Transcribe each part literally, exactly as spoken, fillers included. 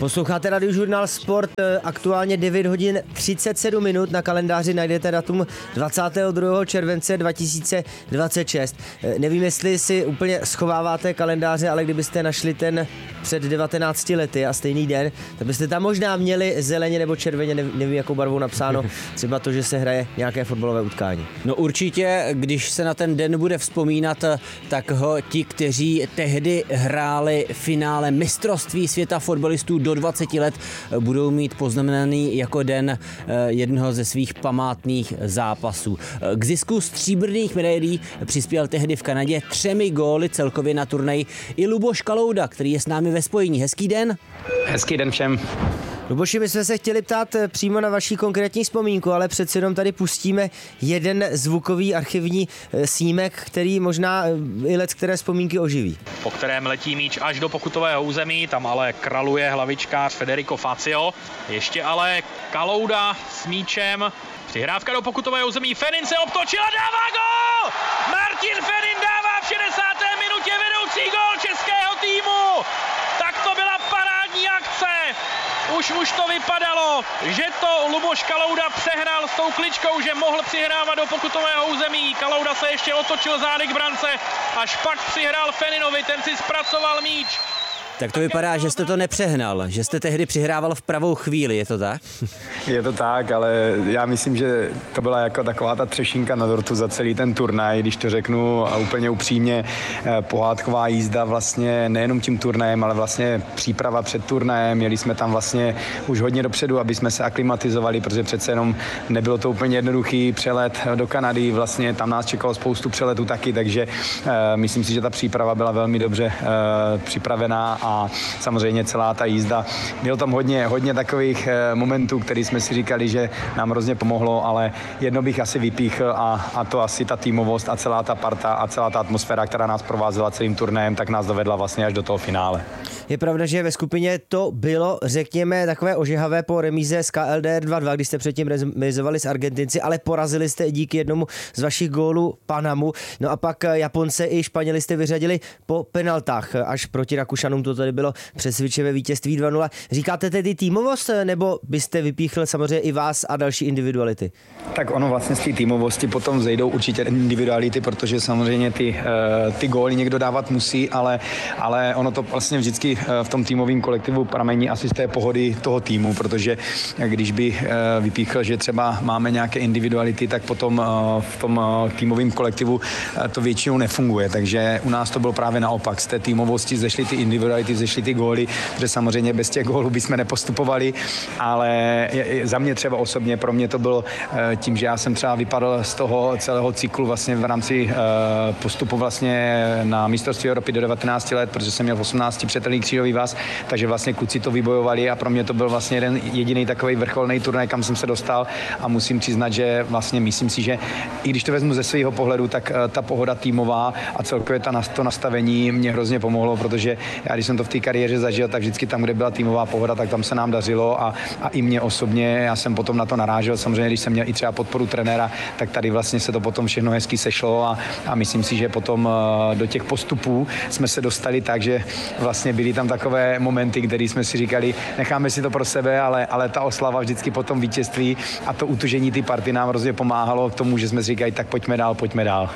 Posloucháte Radiožurnál Sport, aktuálně devět hodin třicet sedm minut, na kalendáři najdete datum dvacátého druhého července dva tisíce dvacet šest. Nevím, jestli si úplně schováváte kalendáře, ale kdybyste našli ten před devatenácti lety a stejný den, tak byste tam možná měli zeleně nebo červeně, nevím jakou barvou napsáno, třeba to, že se hraje nějaké fotbalové utkání. No určitě, když se na ten den bude vzpomínat, tak ho ti, kteří tehdy hráli finále mistrovství světa fotbalistů do dvaceti let, budou mít poznamenaný jako den jednoho ze svých památných zápasů. K zisku stříbrných medailí přispěl tehdy v Kanadě třemi góly celkově na turnaji i Luboš Kalouda, který je s námi ve spojení. Hezký den. Hezký den všem. Luboši, my jsme se chtěli ptát přímo na vaší konkrétní vzpomínku, ale přeci jenom tady pustíme jeden zvukový archivní snímek, který možná i let které vzpomínky oživí. Po kterém letí míč až do pokutového území, tam ale kraluje hlavičkář Federico Fazio. Ještě ale Kalouda s míčem. Přihrávka do pokutového území, Fenin se obtočil a dává gól! Martin Fenin dává v šedesáté minutě vedoucí gól českého týmu! Tak to byla parádní akce! Už už to vypadalo, že to Luboš Kalouda přehrál s tou kličkou, že mohl přihrávat do pokutového území. Kalouda se ještě otočil zády k brance, až pak přihrál Feninovi, ten si zpracoval míč. Tak to vypadá, že jste to nepřehnal, že jste tehdy přihrával v pravou chvíli, je to tak? Je to tak, ale já myslím, že to byla jako taková ta třešinka na dortu za celý ten turnaj, když to řeknu a úplně upřímně, pohádková jízda vlastně nejenom tím turnajem, ale vlastně příprava před turnajem, měli jsme tam vlastně už hodně dopředu, aby jsme se aklimatizovali, protože přece jenom nebylo to úplně jednoduchý přelet do Kanady, vlastně tam nás čekalo spoustu přeletů taky, takže uh, myslím si, že ta příprava byla velmi dobře uh, připravená a samozřejmě celá ta jízda. Bylo tam hodně, hodně takových uh, momentů, který jsme si říkali, že nám hrozně pomohlo, ale jedno bych asi vypíchl a, a to asi ta týmovost a celá ta parta a celá ta atmosféra, která nás provázela celým turnajem, tak nás dovedla vlastně až do toho finále. Je pravda, že ve skupině to bylo, řekněme, takové ožehavé po remíze z K L D R dva dva, když jste předtím remizovali s Argentinci, ale porazili jste díky jednomu z vašich gólů Panamu. No a pak Japonce i Španěli jste vyřadili po penaltách. Až proti Rakušanům to tady bylo přesvědčivé vítězství dva nula. Říkáte tedy týmovost, nebo byste vypíchl samozřejmě i vás a další individuality? Tak ono vlastně z té týmovosti potom vzejdou určitě individuality, protože samozřejmě ty, ty góly někdo dávat musí, ale, ale ono to vlastně vždycky v tom týmovém kolektivu pramení asi z té pohody toho týmu, protože když by vypíchl, že třeba máme nějaké individuality, tak potom v tom týmovém kolektivu to většinou nefunguje, takže u nás to bylo právě naopak. Z té týmovosti zešly ty individuality, zešly ty góly, protože samozřejmě bez těch gólů bychom nepostupovali, ale za mě třeba osobně, pro mě to bylo tím, že já jsem třeba vypadl z toho celého cyklu vlastně v rámci postupu vlastně na mistrovství Evropy do devatenácti let, protože jsem měl v osmnácti přetelný křížový vaz, takže vlastně kluci to vybojovali a pro mě to byl vlastně jeden jediný takový vrcholný turnaj, kam jsem se dostal a musím přiznat, že vlastně myslím si, že i když to vezmu ze svého pohledu, tak ta pohoda týmová a celkově ta, to nastavení mě hrozně pomohlo, protože já když jsem to v té kariéře zažil, tak vždycky tam, kde byla týmová pohoda, tak tam se nám dařilo a, a i mě osobně, já jsem potom na to narážel, samozřejmě, když jsem měl i třeba podporu trenéra, tak tady vlastně se to potom všechno hezky sešlo a, a myslím si, že potom do těch postupů jsme se dostali tak, že vlastně byly tam takové momenty, které jsme si říkali, necháme si to pro sebe, ale, ale ta oslava vždycky potom vítězství a to utužení ty party nám hrozně pomáhalo k tomu, že jsme si říkali, tak pojďme dál, pojďme dál.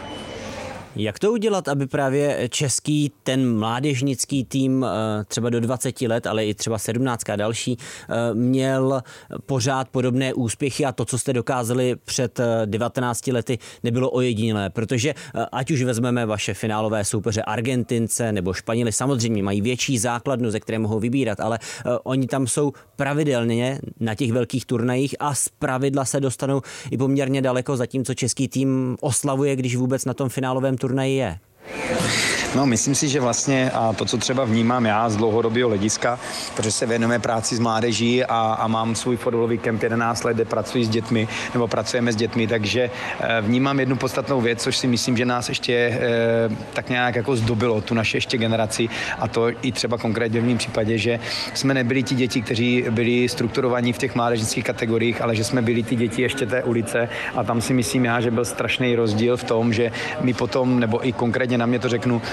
Jak to udělat, aby právě český, ten mládežnický tým třeba do dvaceti let, ale i třeba sedmnáct a další, měl pořád podobné úspěchy a to, co jste dokázali před devatenácti lety, nebylo ojedinělé, protože ať už vezmeme vaše finálové soupeře Argentince nebo Španěli, samozřejmě mají větší základnu, ze které mohou vybírat, ale oni tam jsou pravidelně na těch velkých turnajích a zpravidla se dostanou i poměrně daleko, zatímco český tým oslavuje, když vůbec na tom finálovém turnaji je. No, myslím si, že vlastně a to, co třeba vnímám já z dlouhodobého hlediska, protože se věnujeme práci s mládeží a, a mám svůj fotbalový kemp jedenáct let, kde pracuji s dětmi, nebo pracujeme s dětmi, takže e, vnímám jednu podstatnou věc, což si myslím, že nás ještě e, tak nějak jako zdobilo, tu naši ještě generaci, a to i třeba konkrétně v mém případě, že jsme nebyli ti děti, kteří byli strukturovaní v těch mládežnických kategoriích, ale že jsme byli ty děti ještě té ulice, a tam si myslím já, že byl strašný rozdíl v tom, že my potom, nebo i konkrétně na mě to řeknu,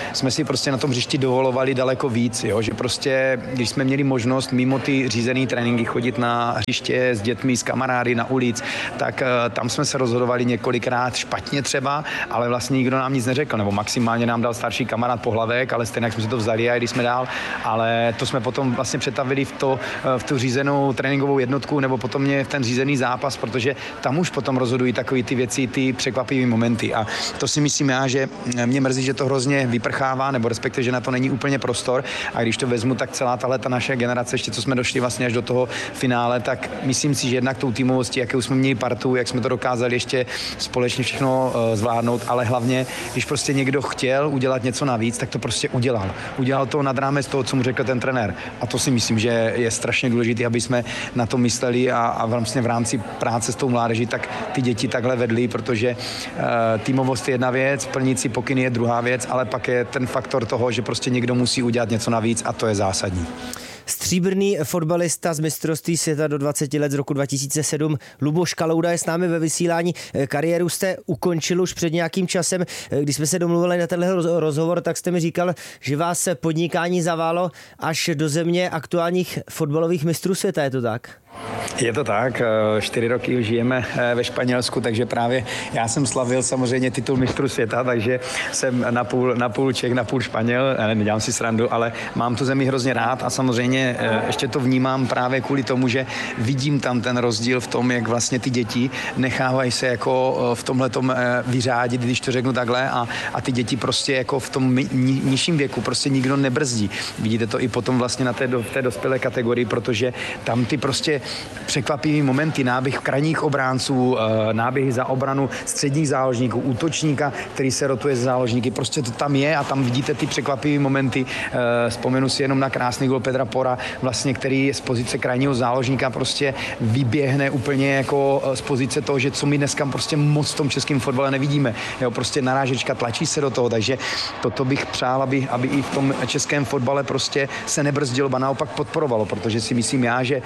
jsme si prostě na tom hřišti dovolovali daleko víc, jo? Že prostě, když jsme měli možnost mimo ty řízený tréninky chodit na hřiště s dětmi, s kamarády na ulic, tak uh, tam jsme se rozhodovali několikrát špatně třeba, ale vlastně nikdo nám nic neřekl, nebo maximálně nám dal starší kamarád pohlavek, ale stejně jsme si to vzali a když jsme dál, ale to jsme potom vlastně přetavili v, to, v tu řízenou tréninkovou jednotku nebo potom mě v ten řízený zápas, protože tam už potom rozhodují takové ty věci, ty překvapivé momenty a to si myslím já, že mě mrzí, že to hrozně vyprchává, nebo respektive, že na to není úplně prostor a když to vezmu, tak celá tahle ta naše generace, ještě co jsme došli vlastně až do toho finále, tak myslím si, že jednak tou týmovostí, jakou jsme měli partu, jak jsme to dokázali ještě společně všechno uh, zvládnout, ale hlavně, když prostě někdo chtěl udělat něco navíc, tak to prostě udělal. Udělal to nad rámec toho, co mu řekl ten trenér. A to si myslím, že je strašně důležité, aby jsme na to mysleli a, a vlastně v rámci práce s tou mládeží, tak ty děti takhle vedly, protože uh, týmovost je jedna věc, plnit si pokyny je druhá věc, ale pak je ten faktor toho, že prostě někdo musí udělat něco navíc a to je zásadní. Stříbrný fotbalista z mistrovství světa do dvaceti let z roku dva tisíce sedm Luboš Kalouda je s námi ve vysílání. Kariéru jste ukončil už před nějakým časem. Když jsme se domluvili na tenhle rozhovor, tak jste mi říkal, že vás podnikání zaválo až do země aktuálních fotbalových mistrů světa, je to tak? Je to tak, čtyři roky už žijeme ve Španělsku, takže právě já jsem slavil samozřejmě titul mistru světa, takže jsem napůl, napůl Čech, napůl Španěl, nedělám si srandu, ale mám tu zemi hrozně rád a samozřejmě ještě to vnímám právě kvůli tomu, že vidím tam ten rozdíl v tom, jak vlastně ty děti nechávají se jako v tomhletom vyřádit, když to řeknu takhle a, a ty děti prostě jako v tom ni, nižším věku prostě nikdo nebrzdí. Vidíte to i potom vlastně na té, v té dospělé kategorii, protože tam ty prostě překvapivý momenty, náběh krajních obránců, náběhy za obranu středních záložníků, útočníka, který se rotuje ze záložníky, prostě to tam je a tam vidíte ty překvapivý momenty. Vzpomenu si jenom na krásný gol Pedra Pora, vlastně, který z pozice krajního záložníka prostě vyběhne úplně jako z pozice toho, že co my dneska prostě moc v tom českém fotbale nevidíme. Jo, prostě narážečka, tlačí se do toho, takže toto bych přál, aby, aby i v tom českém fotbale prostě se nebrzdilo, ba naopak podporovalo, protože si myslím já, že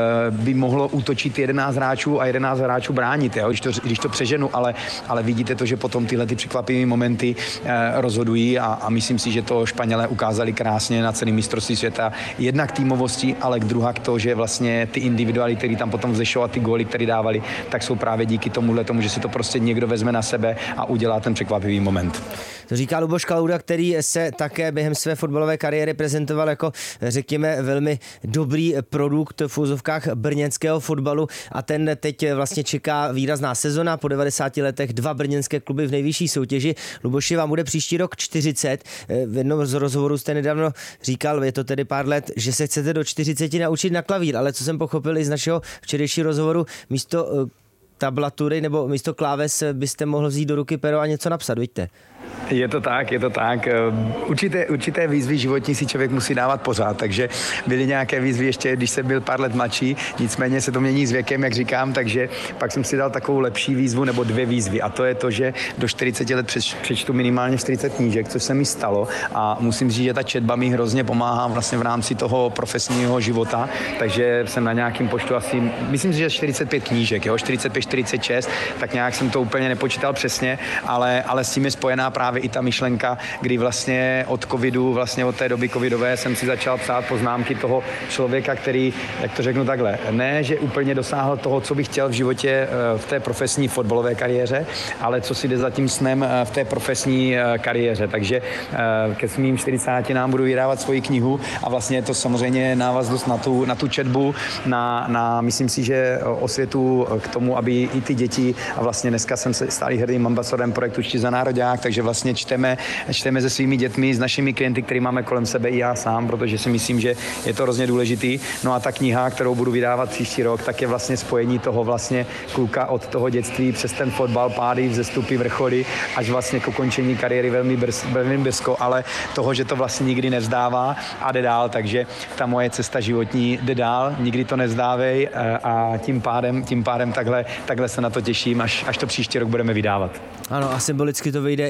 by mohlo útočit jedenáct hráčů a jedenáct hráčů bránit, jo, když, to, když to přeženu, ale, ale vidíte to, že potom tyhle ty překvapivé momenty eh, rozhodují a, a myslím si, že to Španělé ukázali krásně na celém mistrovství světa. Jednak týmovostí, ale druhá k to, že vlastně ty individuály, které tam potom vzešou a ty góly, které dávali, tak jsou právě díky tomuhle tomu, že si to prostě někdo vezme na sebe a udělá ten překvapivý moment. To říká Luboš Kalouda, který se také během své fotbalové kariéry prezentoval jako, řekněme, velmi dobrý produkt v úzovkách brněnského fotbalu a ten teď vlastně čeká výrazná sezona. Po devadesáti letech dva brněnské kluby v nejvyšší soutěži. Luboši, vám bude příští rok čtyřicet. V jednom z rozhovorů jste nedávno říkal, je to tedy pár let, že se chcete do čtyřiceti naučit na klavír, ale co jsem pochopil i z našeho včerejšího rozhovoru, místo tablatury nebo místo kláves byste mohl vzít do ruky pero a něco napsat, vidíte? Je to tak, je to tak. Určité, určité výzvy životní si člověk musí dávat pořád, takže byly nějaké výzvy ještě, když jsem byl pár let mladší, nicméně se to mění s věkem, jak říkám, takže pak jsem si dal takovou lepší výzvu nebo dvě výzvy a to je to, že do čtyřiceti let přečtu minimálně čtyřicet knížek, což se mi stalo a musím říct, že ta četba mi hrozně pomáhá vlastně v rámci toho profesního života, takže jsem na nějakým počtu asi, myslím si, že čtyřicet pět knížek, jo, čtyřicet pět čtyřicet šest, tak nějak jsem to úplně nepočítal přesně, ale, ale s tím je spojená právě i ta myšlenka, kdy vlastně od covidu, vlastně od té doby covidové jsem si začal psát poznámky toho člověka, který, jak to řeknu takhle, ne, že úplně dosáhl toho, co bych chtěl v životě v té profesní fotbalové kariéře, ale co si jde za tím snem v té profesní kariéře. Takže ke svým čtyřiceti nám budu vydávat svoji knihu a vlastně je to samozřejmě návaznost na tu, na tu četbu, na, na, myslím si, že osvětu k tomu, aby i ty děti, a vlastně dneska jsem se stálý hrdým ambasadorem projektu Čti za nároďák, takže vlastně čteme, čteme se svými dětmi, s našimi klienty, který máme kolem sebe i já sám, protože si myslím, že je to hrozně důležitý. No a ta kniha, kterou budu vydávat příští rok, tak je vlastně spojení toho vlastně kluka od toho dětství přes ten fotbal, pády, vzestupy, vrcholy, až vlastně k ukončení kariéry velmi, brz, velmi brzko, ale toho, že to vlastně nikdy nevzdává a jde dál, takže ta moje cesta životní jde dál, nikdy to nevzdávej a tím pádem, tím pádem takhle, takhle se na to těším, až, až to příští rok budeme vydávat. Ano, a symbolicky to vyjde i v rok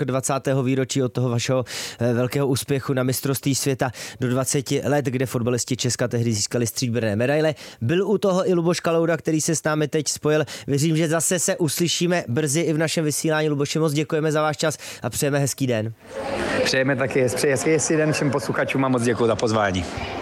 dvacátého výročí od toho vašeho velkého úspěchu na mistrovství světa do dvaceti let, kde fotbalisti Česka tehdy získali stříbrné medaile. Byl u toho i Luboš Kalouda, který se s námi teď spojil. Věřím, že zase se uslyšíme brzy i v našem vysílání. Luboši, moc děkujeme za váš čas a přejeme hezký den. Přejeme taky hezký den všem posluchačům a moc děkuji za pozvání.